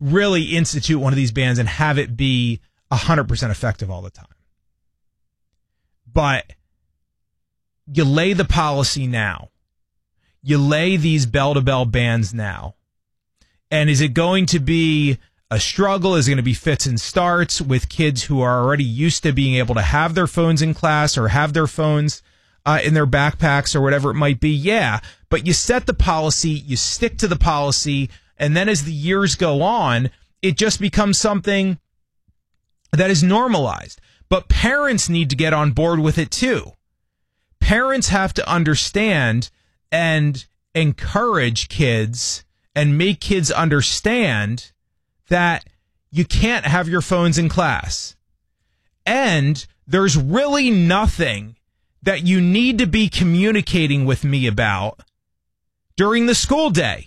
really institute one of these bans and have it be 100% effective all the time. But you lay the policy now. You lay these bell-to-bell bans now. And is it going to be a struggle? Is it going to be fits and starts with kids who are already used to being able to have their phones in class or have their phones in their backpacks or whatever it might be? Yeah, but you set the policy, you stick to the policy, and then as the years go on, it just becomes something that is normalized. But parents need to get on board with it too. Parents have to understand and encourage kids and make kids understand that you can't have your phones in class. And there's really nothing that you need to be communicating with me about during the school day.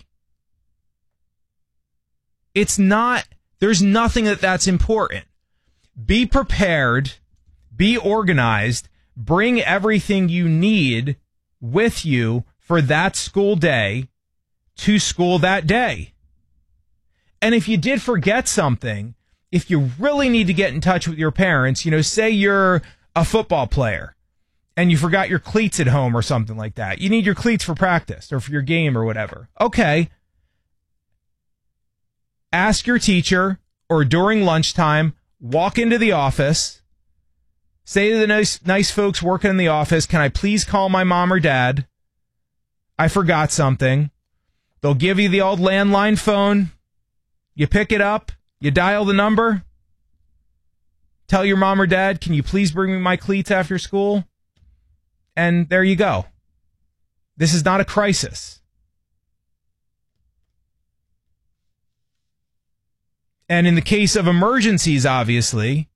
There's nothing that's important. Be prepared, be organized, bring everything you need with you for that school day to school that day. And if you did forget something, if you really need to get in touch with your parents, say you're a football player and you forgot your cleats at home or something like that. You need your cleats for practice or for your game or whatever. Okay. Ask your teacher or during lunchtime, walk into the office, say to the nice folks working in the office, can I please call my mom or dad? I forgot something. They'll give you the old landline phone. You pick it up. You dial the number. Tell your mom or dad, can you please bring me my cleats after school? And there you go. This is not a crisis. And in the case of emergencies, obviously,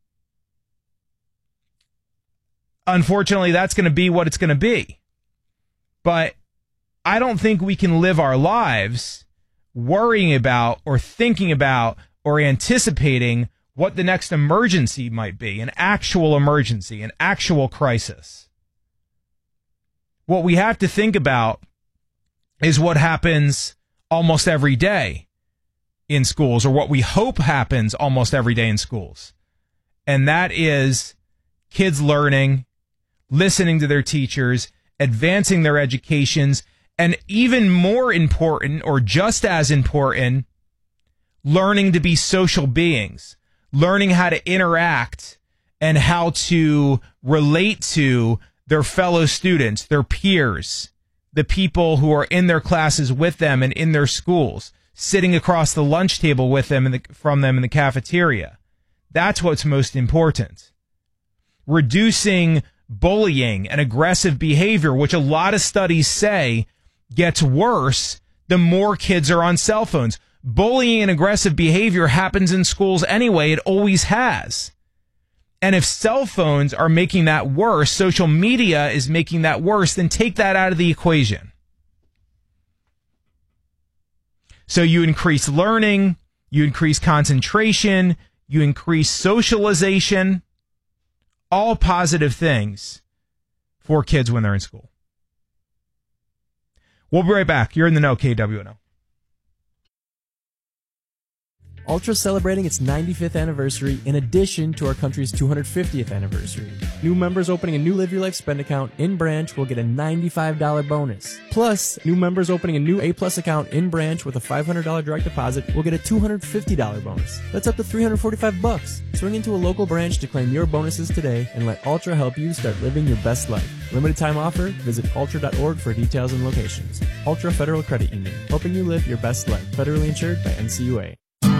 unfortunately, that's going to be what it's going to be. But I don't think we can live our lives worrying about or thinking about or anticipating what the next emergency might be, an actual emergency, an actual crisis. What we have to think about is what happens almost every day in schools, or what we hope happens almost every day in schools. And that is kids learning, listening to their teachers, advancing their educations, and even more important, or just as important, learning to be social beings, learning how to interact and how to relate to their fellow students, their peers, the people who are in their classes with them and in their schools, sitting across the lunch table with them from them in the cafeteria. That's what's most important. Reducing bullying and aggressive behavior, which a lot of studies say gets worse the more kids are on cell phones. Bullying and aggressive behavior happens in schools anyway. It always has. And if cell phones are making that worse, social media is making that worse, then take that out of the equation. So you increase learning, you increase concentration, you increase socialization, all positive things for kids when they're in school. We'll be right back. You're in the know, KWNO. Ultra celebrating its 95th anniversary in addition to our country's 250th anniversary. New members opening a new Live Your Life spend account in branch will get a $95 bonus. Plus, new members opening a new A Plus account in branch with a $500 direct deposit will get a $250 bonus. That's up to $345. Swing into a local branch to claim your bonuses today and let Ultra help you start living your best life. Limited time offer. Visit ultra.org for details and locations. Ultra Federal Credit Union, helping you live your best life. Federally insured by NCUA.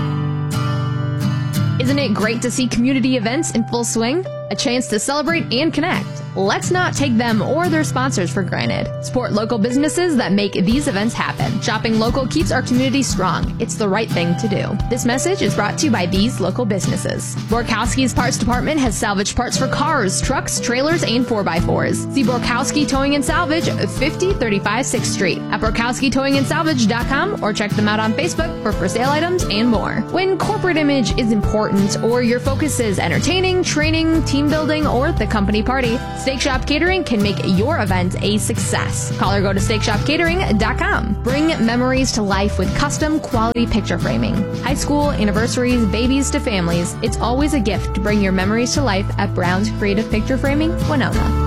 Isn't it great to see community events in full swing? A chance to celebrate and connect. Let's not take them or their sponsors for granted. Support local businesses that make these events happen. Shopping local keeps our community strong. It's the right thing to do. This message is brought to you by these local businesses. Borkowski's Parts Department has salvaged parts for cars, trucks, trailers, and 4x4s. See Borkowski Towing and Salvage, 5035 6th Street at borkowskitowingandsalvage.com, or check them out on Facebook for for sale items and more. When corporate image is important, or your focus is entertaining, training, team building, or the company party, Steak Shop Catering can make your event a success. Call or go to steakshopcatering.com. Bring memories to life with custom quality picture framing. High school, anniversaries, babies to families, it's always a gift to bring your memories to life at Brown's Creative Picture Framing, Winona.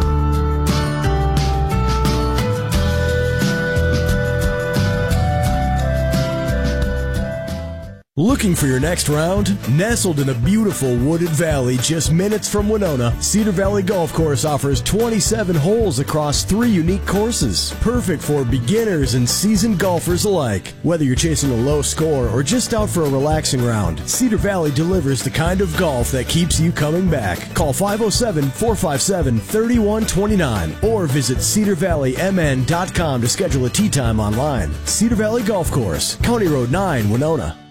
Looking for your next round? Nestled in a beautiful wooded valley just minutes from Winona, Cedar Valley Golf Course offers 27 holes across 3 unique courses, perfect for beginners and seasoned golfers alike. Whether you're chasing a low score or just out for a relaxing round, Cedar Valley delivers the kind of golf that keeps you coming back. Call 507-457-3129 or visit cedarvalleymn.com to schedule a tee time online. Cedar Valley Golf Course, County Road 9, Winona.